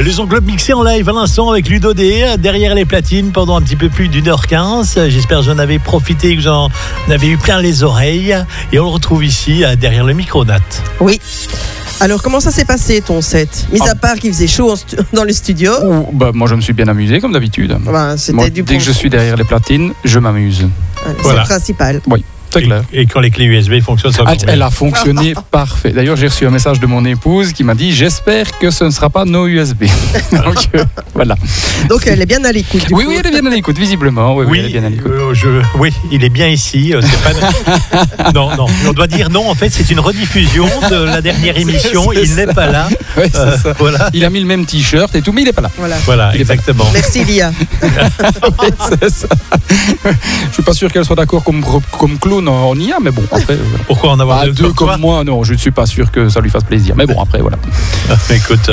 Les Ongles mixés en live à l'instant avec Ludo D derrière les platines pendant un petit peu plus d'1h15. J'espère que vous en avez profité, que vous en avez eu plein les oreilles. Et on le retrouve ici derrière le micro, Nat. Oui. Alors, comment ça s'est passé ton set ? Mis à part qu'il faisait chaud dans le studio. Moi, je me suis bien amusé comme d'habitude. C'était Dès que je suis derrière les platines, je m'amuse. C'est le principal. Oui. Et quand les clés USB fonctionnent, ça elle a fonctionné parfait. D'ailleurs, j'ai reçu un message de mon épouse qui m'a dit: j'espère que ce ne sera pas no USB. Donc, voilà. Donc, elle est bien à l'écoute. Oui, elle est bien à l'écoute, visiblement. Oui, elle est bien à l'écoute. Oui, il est bien ici. C'est pas... non, on doit dire non. En fait, c'est une rediffusion de la dernière émission. Il n'est pas là. Oui, c'est ça. Voilà. Il a mis le même t-shirt et tout, mais il n'est pas là. Voilà, exactement. Merci, Lia. Oui, c'est ça. Je suis pas sûr qu'elle soit d'accord comme clone en IA, mais bon, après. Pourquoi en avoir deux comme moi? Non, je ne suis pas sûr que ça lui fasse plaisir. Mais bon, après, voilà. Écoute.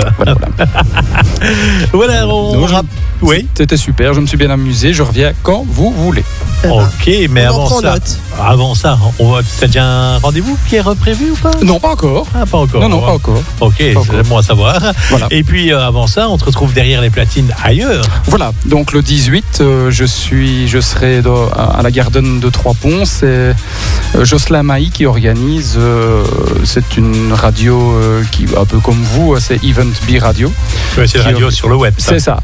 Voilà. Oui. C'était super, je me suis bien amusé. Je reviens quand vous voulez. Ok, mais avant ça, t'as déjà un rendez-vous qui est reprévu ou pas? Non, pas encore. Pas encore. Non, pas encore. Ok, c'est bon à savoir. Voilà. Et puis avant ça, on te retrouve derrière les platines ailleurs. Voilà, donc le 18, je serai à la Garden de Trois-Ponts. C'est Jocelyn Mailly qui organise. C'est une radio qui, un peu comme vous, c'est Event B Radio. Ouais, c'est la radio sur le web. C'est ça.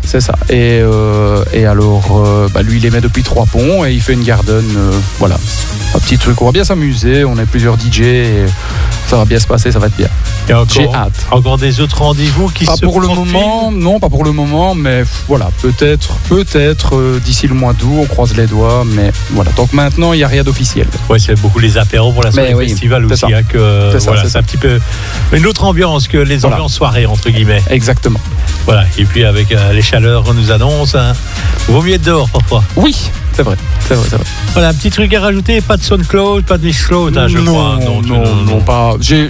Et alors, lui, il émet depuis Trois-Ponts et il fait une garden, un petit truc. On va bien s'amuser, on est plusieurs DJ et ça va bien se passer, ça va être bien. J'ai hâte. Encore des autres rendez-vous qui pas pour le moment, non, pas pour le moment, mais voilà, peut-être d'ici le mois d'août, on croise les doigts, mais voilà. Donc maintenant, il n'y a rien d'officiel. Ouais, c'est beaucoup les apéros pour la soirée festival aussi, c'est un petit peu une autre ambiance que les ambiances soirées entre guillemets. Exactement. Voilà, et puis avec les chaleurs qu'on nous annonce, vaut mieux être dehors parfois. Oui. C'est vrai. Voilà, un petit truc à rajouter, pas de SoundCloud, pas de Mixcloud, je crois. Non, pas.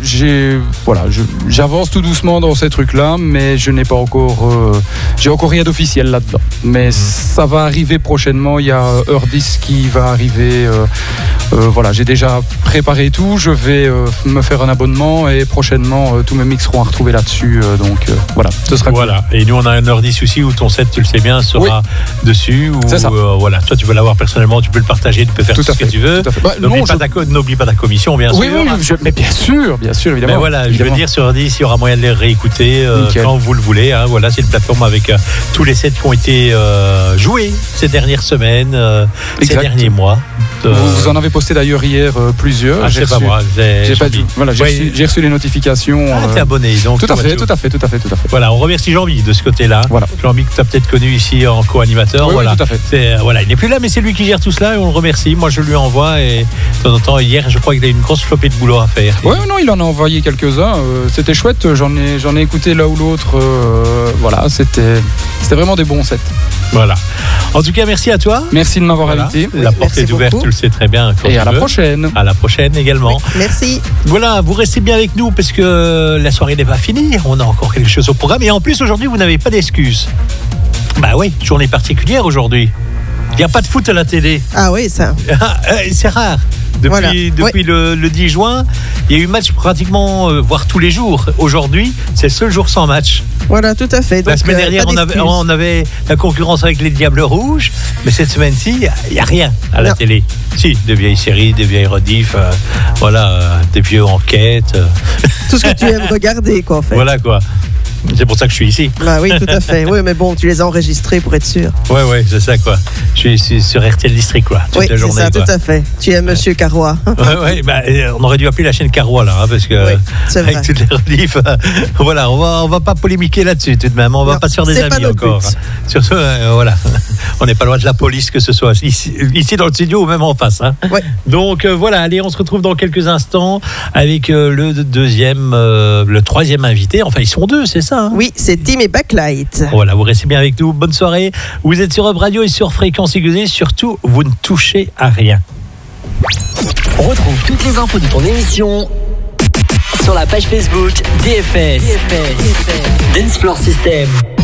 J'avance tout doucement dans ces trucs-là, mais je n'ai pas encore. J'ai encore rien d'officiel là-dedans. Mais ça va arriver prochainement. Il y a Heurdis qui va arriver. J'ai déjà préparé tout. Je vais me faire un abonnement et prochainement tous mes mix seront à retrouver là-dessus. Ce sera cool. Et nous, on a un Heurdis aussi où ton set, tu le sais bien, sera dessus. C'est ça. Toi, tu veux l'avoir personnellement, tu peux le partager, tu peux faire tout ce que tu veux. N'oublie pas ta commission, bien sûr. Oui, mais bien sûr, évidemment. Mais voilà, je veux dire, sur Heurdis, il y aura moyen de les réécouter quand vous le voulez. C'est une plateforme avec tous les sets qui ont été joués ces dernières semaines, ces derniers mois. Vous en avez posté d'ailleurs hier plusieurs. C'est pas moi. J'ai reçu les notifications. T'es abonné, donc. Tout à fait. Voilà, on remercie Jean-Bi de ce côté-là. Voilà. Jean-bi que tu as peut-être connu ici en co-animateur. Oui, tout à fait. Il n'est plus là, mais c'est lui qui gère tout cela et on le remercie. Moi, je lui envoie et de temps en temps, hier, je crois qu'il a une grosse flopée de boulot à faire. Oui, il en a envoyé quelques-uns. C'était chouette. J'en ai écouté l'un ou l'autre. C'était vraiment des bons sets. Voilà. En tout cas, merci à toi. Merci de m'avoir invité. La porte est ouverte, tu le sais très bien. Et à la prochaine. À la prochaine également. Oui, merci. Voilà, vous restez bien avec nous parce que la soirée n'est pas finie. On a encore quelque chose au programme. Et en plus, aujourd'hui, vous n'avez pas d'excuses. Journée particulière aujourd'hui. Il n'y a pas de foot à la télé. Ah oui, ça. C'est rare. Depuis le 10 juin, il y a eu match pratiquement, voire tous les jours. Aujourd'hui, c'est le seul jour sans match. Voilà, tout à fait. Donc, la semaine dernière, on avait la concurrence avec les Diables Rouges, mais cette semaine-ci, il n'y a rien à la télé. Si, des vieilles séries, des vieilles rediffs, des vieux enquêtes. Tout ce que tu aimes regarder, quoi, en fait. Voilà, quoi. C'est pour ça que je suis ici. Oui, tout à fait. Oui, mais bon, tu les as enregistrés pour être sûr. Oui, c'est ça, quoi. Je suis sur RTL District, quoi. Toute la journée, c'est ça, tout à fait. Tu es Monsieur Carrois. On aurait dû appeler la chaîne Carrois, là, parce que avec toutes les reliefs, on va pas polémiquer là-dessus, tout de même. On va pas se faire des amis encore. Surtout, on n'est pas loin de la police, que ce soit ici dans le studio ou même en face. Donc, allez, on se retrouve dans quelques instants avec le troisième invité. Enfin, ils sont deux, c'est ça. Oui, c'est Tim et Backlight. Voilà, vous restez bien avec nous. Bonne soirée. Vous êtes sur Hub Radio et sur Fréquence Aiguisée. Surtout, vous ne touchez à rien. Retrouve toutes les infos de ton émission sur la page Facebook DFS. Dance Floor System.